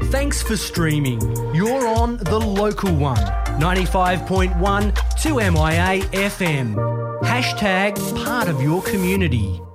Thanks for streaming. You're on the local one, 95.1 2MIA FM. Hashtag part of your community.